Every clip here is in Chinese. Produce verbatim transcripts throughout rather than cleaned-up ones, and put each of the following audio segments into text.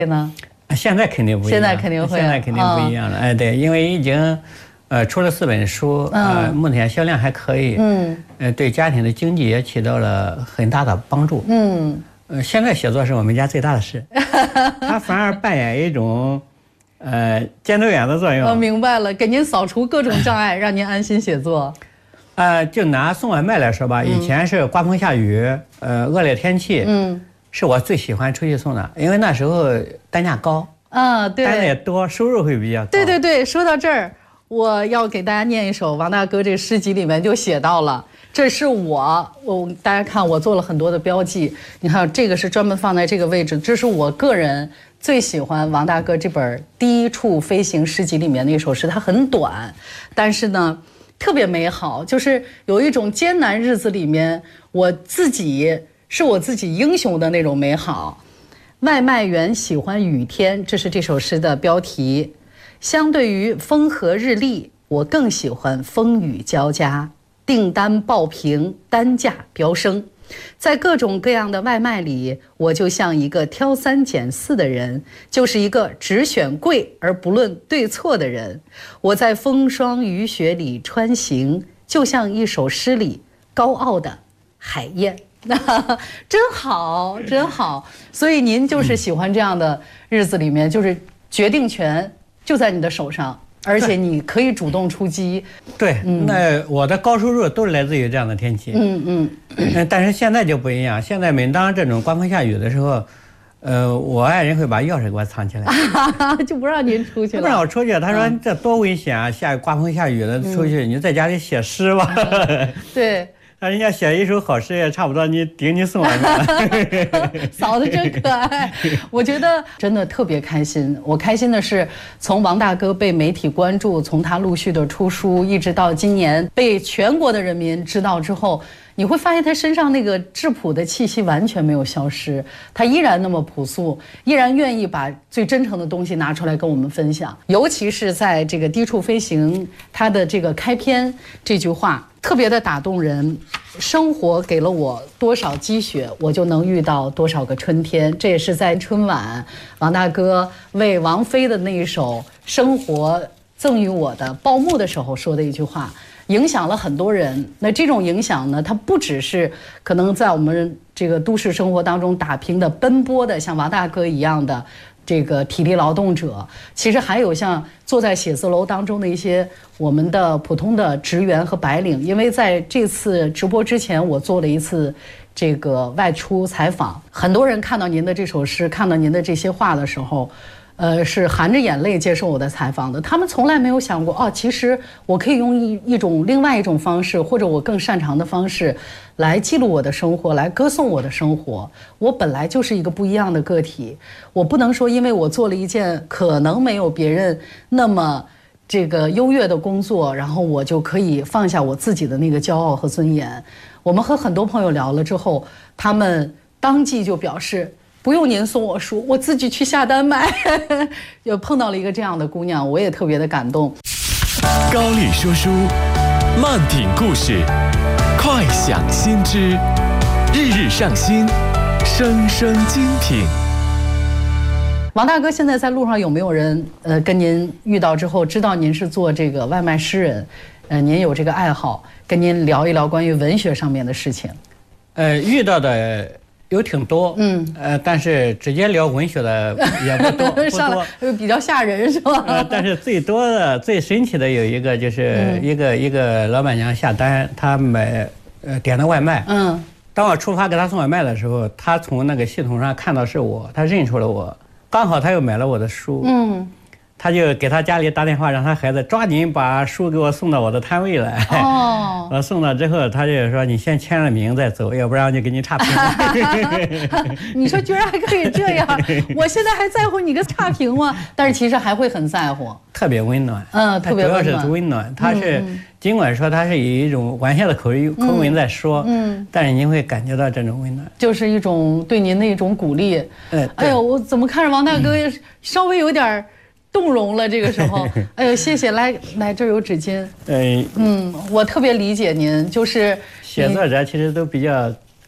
呢？ 现在肯定不一样， 现在肯定会， 现在肯定不一样了。哎，对，因为已经，呃，出了四本书，呃，目前销量还可以，嗯，呃，对家庭的经济也起到了很大的帮助，嗯，呃，现在写作是我们家最大的事，它反而扮演一种，呃，监督员的作用。 我明白了，给您扫除各种障碍，让您安心写作。 呃，就拿送外卖来说吧，以前是刮风下雨，呃，恶劣天气，嗯。是我最喜欢出去送的，因为那时候单价高， 啊，对， 单也多，收入会比较高。 对对对，说到这儿，我要给大家念一首王大哥这诗集里面就写到了，这是我，我大家看我做了很多的标记，你看这个是专门放在这个位置，这是我个人最喜欢王大哥这本《第一处飞行》诗集里面的一首诗，它很短，但是呢特别美好，就是有一种艰难日子里面我自己。是我自己英雄的那种美好。外卖员喜欢雨天，这是这首诗的标题。相对于风和日丽，我更喜欢风雨交加，订单爆屏，单价飙升。在各种各样的外卖里，我就像一个挑三拣四的人，就是一个只选贵而不论对错的人。我在风霜雨雪里穿行，就像一首诗里高傲的海燕。那真好，真好。所以您就是喜欢这样的日子里面，就是决定权就在你的手上，而且你可以主动出击。 对，嗯、那我的高收入都是来自于这样的天气。嗯嗯。嗯但是现在就不一样，现在每当这种刮风下雨的时候，呃，我爱人会把钥匙给我藏起来， 就不让您出去了。 不让我出去，他说这多危险啊！下刮风下雨的出去，嗯、你在家里写诗吧。 对。 那人家写一首好诗也差不多，你顶你送外卖。 嫂子真可爱，我觉得真的特别开心。我开心的是，从王大哥被媒体关注，从他陆续的出书，一直到今年被全国的人民知道之后，你会发现他身上那个质朴的气息完全没有消失，他依然那么朴素，依然愿意把最真诚的东西拿出来跟我们分享。尤其是在这个低处飞行，他的这个开篇这句话特别的打动人。生活给了我多少积雪，我就能遇到多少个春天。这也是在春晚王大哥为王菲的那一首《生活赠予我的》报幕的时候说的一句话，影响了很多人。那这种影响呢，它不只是可能在我们这个都市生活当中打拼的奔波的像王大哥一样的这个体力劳动者，其实还有像坐在写字楼当中的一些我们的普通的职员和白领。因为在这次直播之前，我做了一次这个外出采访，很多人看到您的这首诗，看到您的这些话的时候，呃，是含着眼泪接受我的采访的。他们从来没有想过，哦，其实我可以用一一种另外一种方式，或者我更擅长的方式，来记录我的生活，来歌颂我的生活。我本来就是一个不一样的个体，我不能说因为我做了一件可能没有别人那么这个优越的工作，然后我就可以放下我自己的那个骄傲和尊严。我们和很多朋友聊了之后，他们当即就表示，不用您送我书，我自己去下单买。又碰到了一个这样的姑娘，我也特别的感动。 高丽说书，慢品故事，快享新知，日日上新，声声精品。 王大哥，现在在路上有没有人呃跟您遇到之后，知道您是做这个外卖诗人，呃，您有这个爱好，跟您聊一聊关于文学上面的事情？ 呃，遇到的有挺多，嗯，呃，但是直接聊文学的也不多，不多，比较吓人是吧？ 呃，但是最多的、最神奇的有一个，就是一个、嗯、一个老板娘下单，她买呃点的外卖，嗯，当我出发给她送外卖的时候，她从那个系统上看到是我，她认出了我，刚好她又买了我的书，嗯。他就给他家里打电话，让他孩子抓紧把书给我送到我的摊位来。哦，我送到之后，他就说：“你先签了名再走，要不然就给你差评。” 你说居然还可以这样？我现在还在乎你个差评吗？但是其实还会很在乎。 特别温暖， 嗯，特别温暖。 主要是温暖，他是、嗯、尽管说他是以一种玩笑的口口吻在说，嗯，但是您会感觉到这种温暖， 就是一种对您的一种鼓励。嗯，哎呦，我怎么看着王大哥稍微有点动容了，这个时候，哎呦，谢谢，来来，这儿有纸巾。嗯嗯，我特别理解您，就是写作者其实都比较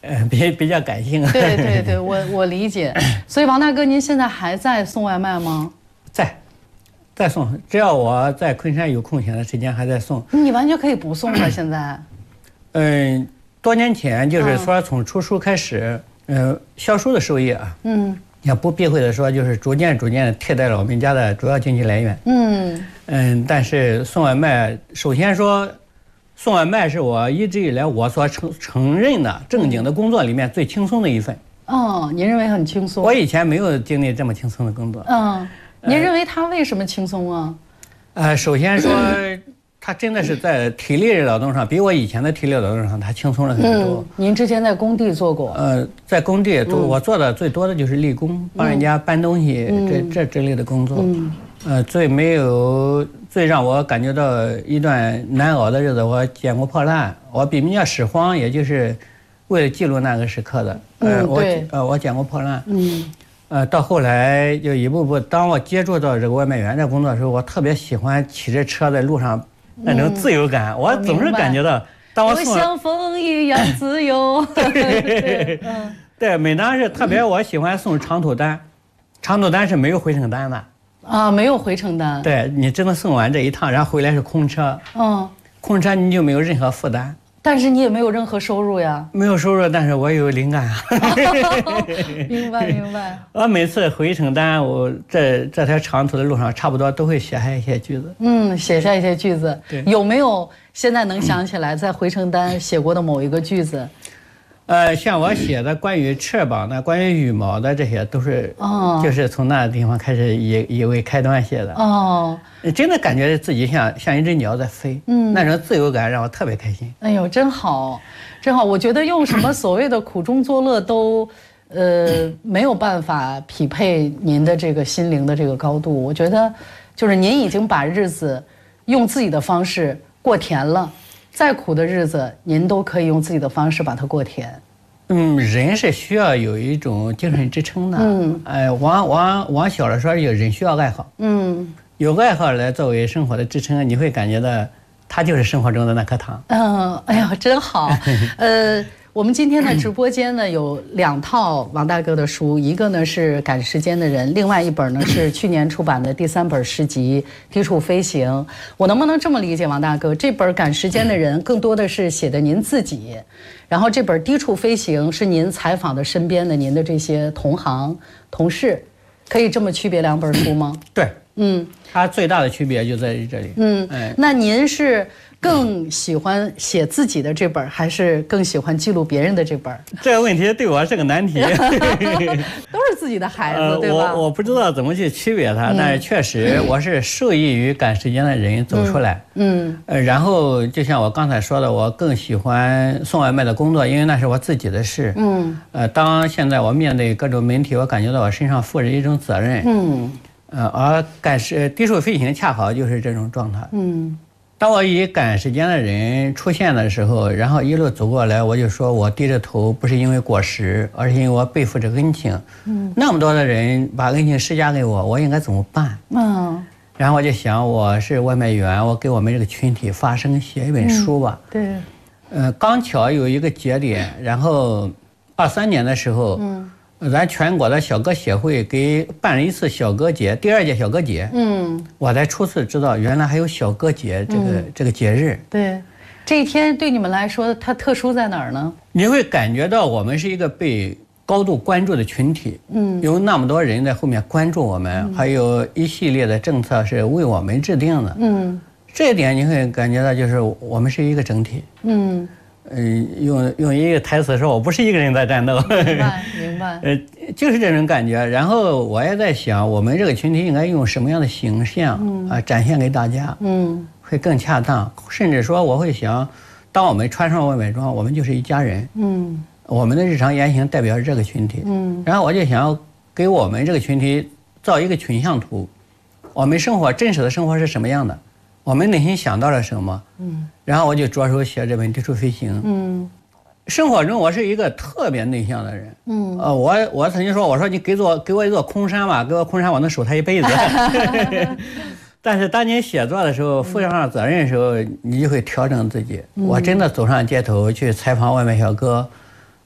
呃，比比较感性。 对对对，我我理解。所以王大哥，您现在还在送外卖吗？ 在，在送。只要我在昆山有空闲的时间，还在送。 你完全可以不送了，现在。 嗯，多年前就是说从出书开始，嗯、呃，销售的收益啊，嗯，也不避讳的说，就是逐渐逐渐替代了我们家的主要经济来源。嗯嗯，但是送外卖，首先说。送外卖是我一直以来我所承承认的正经的工作里面最轻松的一份。 哦，您认为很轻松？ 我以前没有经历这么轻松的工作。 嗯，您认为它为什么轻松啊？ 呃，首先说，它真的是在体力劳动上，比我以前的体力劳动上，它轻松了很多。 嗯，您之前在工地做过？ 呃，在工地做，我做的最多的就是力工，帮人家搬东西，这这之类的工作。嗯。呃，最没有最让我感觉到一段难熬的日子，我捡过破烂，我比人家拾荒，也就是为了记录那个时刻的。 呃、 嗯，我呃我捡过破烂。嗯。呃，到后来就一步步，当我接触到这个外卖员这工作的时候，我特别喜欢骑着车在路上那种自由感。嗯、我总是感觉到，当我送像风一样自由。 对，嗯、对，每当是特别我喜欢送长途单，长途单是没有回程单的。 啊，没有回程单。 对，你只能送完这一趟，然后回来是空车。嗯，空车你就没有任何负担。 但是你也没有任何收入呀。 没有收入，但是我有灵感啊。 明白明白。 我每次回程单，我这这条长途的路上，差不多都会写下一些句子。 嗯，写下一些句子。对。有没有现在能想起来在回程单写过的某一个句子？ 呃，像我写的关于翅膀的、关于羽毛的，这些都是，哦，就是从那个地方开始以以为开端写的。哦，真的感觉自己像像一只鸟在飞，嗯，那种自由感让我特别开心。 哎呦，真好，真好！我觉得用什么所谓的苦中作乐都，呃，没有办法匹配您的这个心灵的这个高度。我觉得，就是您已经把日子用自己的方式过甜了。再苦的日子，您都可以用自己的方式把它过甜。 嗯，人是需要有一种精神支撑的。嗯，哎，往往往小了说，有人需要爱好。嗯，有爱好来作为生活的支撑，你会感觉到，它就是生活中的那颗糖。 嗯，哎呀，真好。呃。我们今天的直播间呢有两套王大哥的书，一个呢是《赶时间的人》，另外一本呢是去年出版的第三本诗集《低处飞行》。我能不能这么理解，王大哥，这本《赶时间的人》更多的是写的您自己，然后这本《低处飞行》是您采访的身边的您的这些同行同事，可以这么区别两本书吗？ 对，嗯，它最大的区别就在于这里。嗯， 哎，那您是更喜欢写自己的这本，还是更喜欢记录别人的这本？ 这个问题对我是个难题。 都是自己的孩子，呃、对吧？ 我我不知道怎么去区别它，嗯、但是确实我是受益于赶时间的人走出来。嗯，呃，然后就像我刚才说的，我更喜欢送外卖的工作，因为那是我自己的事。嗯，呃，当现在我面对各种媒体，我感觉到我身上负着一种责任。嗯，呃，而赶时低处飞行恰好就是这种状态。嗯。当我以赶时间的人出现的时候，然后一路走过来，我就说我低着头不是因为果实，而是因为我背负着恩情。嗯，那么多的人把恩情施加给我，我应该怎么办？嗯，然后我就想，我是外卖员，我给我们这个群体发声，写一本书吧。 嗯、对， 呃，刚巧有一个节点，然后二三年的时候，嗯。咱全国的小歌协会给办了一次小歌节，第二届小歌节。嗯，我才初次知道原来还有小歌节这个、嗯、这个节日。 对，这一天对你们来说它特殊在哪儿呢？ 你会感觉到我们是一个被高度关注的群体。嗯，有那么多人在后面关注我们，嗯、还有一系列的政策是为我们制定的。嗯，这一点你会感觉到就是我们是一个整体。嗯。嗯，用用一个台词说，我不是一个人在战斗。 明白，明白。 呃，就是这种感觉。然后我也在想，我们这个群体应该用什么样的形象、嗯、啊展现给大家，嗯，会更恰当。甚至说，我会想，当我们穿上外卖装，我们就是一家人，嗯，我们的日常言行代表这个群体，嗯。然后我就想给我们这个群体造一个群像图，我们生活真实的生活是什么样的。我们内心想到了什么？嗯，然后我就着手写这本《低处飞行》。嗯，生活中我是一个特别内向的人。嗯，呃，我我曾经说，我说你给我给我一座空山吧，给我空山，我能守它一辈子。但是当你写作的时候，负上责任的时候，你就会调整自己。嗯、我真的走上街头去采访外卖小哥，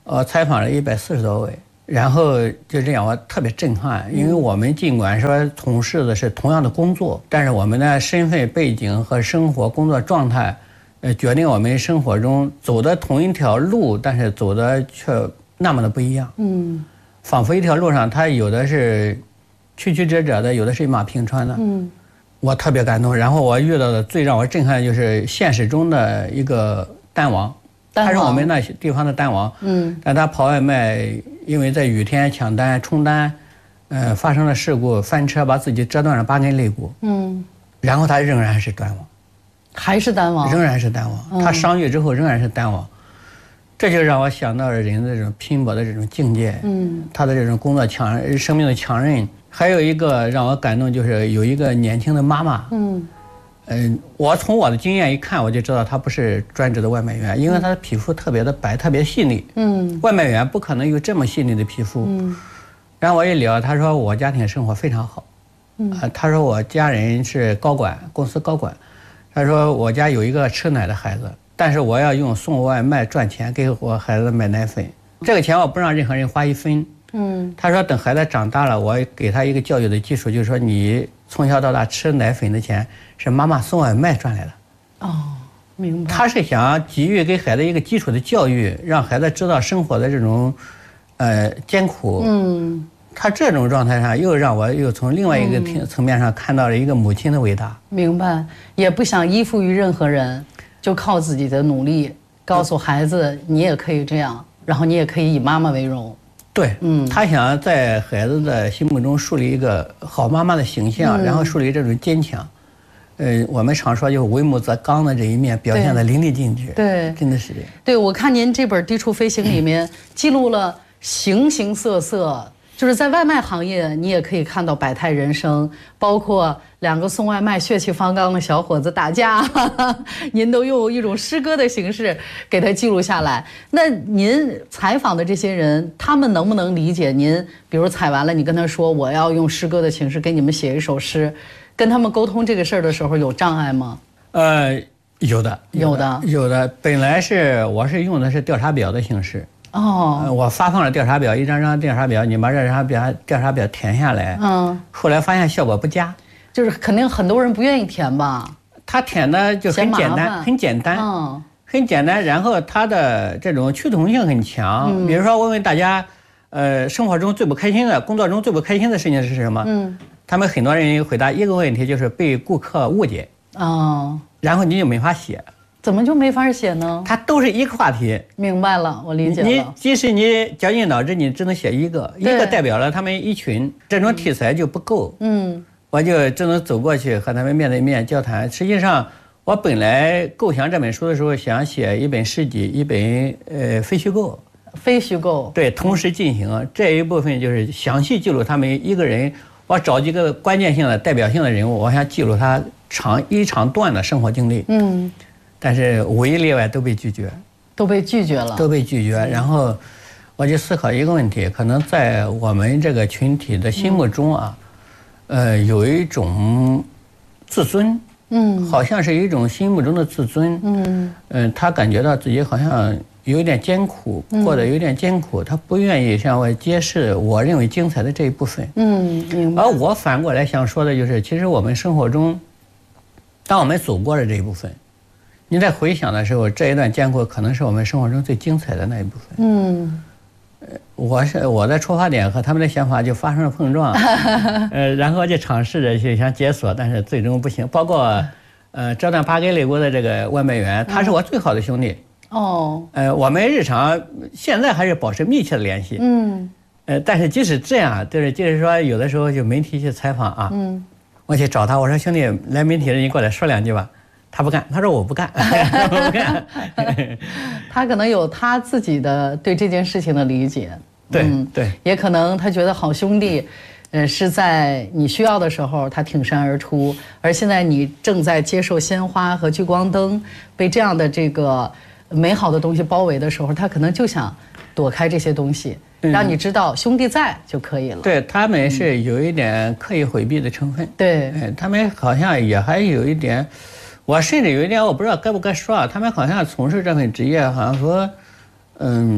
呃，采访了一百四十多位，然后就这样，我特别震撼，因为我们尽管说从事的是同样的工作，但是我们的身份背景和生活工作状态，呃，决定我们生活中走的同一条路，但是走的却那么的不一样。嗯，仿佛一条路上，它有的是曲曲折折的，有的是一马平川的。嗯，我特别感动。然后我遇到的最让我震撼的就是现实中的一个单王。他是我们那些地方的单王，嗯，但他跑外卖，因为在雨天抢单冲单，呃，发生了事故，翻车把自己折断了八根肋骨，嗯，然后他仍然是单王， 还是单王， 仍然是单王，嗯、他伤愈之后仍然是单王，这就让我想到了人的这种拼搏的这种境界，嗯，他的这种工作强，生命的强韧。还有一个让我感动，就是有一个年轻的妈妈，嗯。嗯，我从我的经验一看，我就知道他不是专职的外卖员，因为他的皮肤特别的白，特别细腻。嗯，外卖员不可能有这么细腻的皮肤。嗯，然后我一聊，他说我家庭生活非常好。嗯，啊，他说我家人是高管，公司高管。他说我家有一个吃奶的孩子，但是我要用送外卖赚钱给我孩子买奶粉，这个钱我不让任何人花一分。嗯，他说等孩子长大了，我给他一个教育的基础，就是说你从小到大吃奶粉的钱是妈妈送外卖赚来的。 哦，明白。 他是想给予给孩子一个基础的教育，让孩子知道生活的这种，呃，艰苦。嗯。他这种状态上，又让我又从另外一个层面上看到了一个母亲的伟大。 明白，也不想依附于任何人，就靠自己的努力，告诉孩子你也可以这样，然后你也可以以妈妈为荣。 对，嗯，他想在孩子的心目中树立一个好妈妈的形象，嗯、然后树立这种坚强。呃，我们常说就是为母则刚的这一面表现得淋漓尽致。 对， 真的是这样。 对，我看您这本《低处飞行》里面记录了形形色色。就是在外卖行业，你也可以看到百态人生，包括两个送外卖血气方刚的小伙子打架，哈哈，您都用一种诗歌的形式给他记录下来。那您采访的这些人，他们能不能理解您？比如采完了，你跟他说我要用诗歌的形式给你们写一首诗，跟他们沟通这个事儿的时候有障碍吗？ 呃，有的， 有的， 有的。本来是我是用的是调查表的形式。哦、呃，我发放了调查表，一张张调查表，你把这张表调查表填下来。嗯，后来发现效果不佳， 就是肯定很多人不愿意填吧？ 他填的就很简单，很简单，嗯，很简单。然后他的这种趋同性很强。嗯、比如说，问问大家，呃，生活中最不开心的，工作中最不开心的事情是什么？嗯，他们很多人回答一个问题，就是被顾客误解。哦，然后你就没法写。 怎么就没法写呢？ 它都是一个话题。 明白了，我理解了。 你即使你绞尽脑汁，你只能写一个，一个代表了他们一群，这种题材就不够。嗯，我就只能走过去和他们面对面交谈。实际上，我本来构想这本书的时候，想写一本诗集，一本呃非虚构。 非虚构。对， 同时进行这一部分就是详细记录他们一个人。我找几个关键性的、代表性的人物，我想记录他长一长段的生活经历。嗯。但是无一例外都被拒绝， 都被拒绝了， 都被拒绝。然后我就思考一个问题，可能在我们这个群体的心目中啊，嗯、呃，有一种自尊，嗯，好像是一种心目中的自尊，嗯，嗯、呃，他感觉到自己好像有点艰苦，过得有点艰苦，他不愿意向我揭示我认为精彩的这一部分，嗯，明白。而我反过来想说的就是，其实我们生活中，当我们走过了这一部分。你在回想的时候，这一段艰苦可能是我们生活中最精彩的那一部分。嗯，我是我的出发点和他们的想法就发生了碰撞，呃，然后就尝试着去想解锁，但是最终不行。包括，呃，折断八根肋骨的这个外卖员，他是我最好的兄弟。哦，呃，我们日常现在还是保持密切的联系。嗯，呃，但是即使这样，就是就是说，有的时候就媒体去采访啊，嗯，我去找他，我说兄弟，来媒体人，你过来说两句吧。他不干，他说我不干，我不干。 他可能有他自己的对这件事情的理解， 对、嗯、对， 也可能他觉得好兄弟，呃，是在你需要的时候他挺身而出，而现在你正在接受鲜花和聚光灯，被这样的这个美好的东西包围的时候，他可能就想躲开这些东西，让你知道兄弟在就可以了。 对，他们是有一点刻意回避的成分。 对、 嗯，他们好像也还有一点。我甚至有一点我不知道该不该说啊，他们好像从事这份职业，好像说，嗯，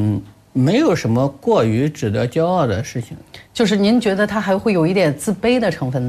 没有什么过于值得骄傲的事情。 就是您觉得他还会有一点自卑的成分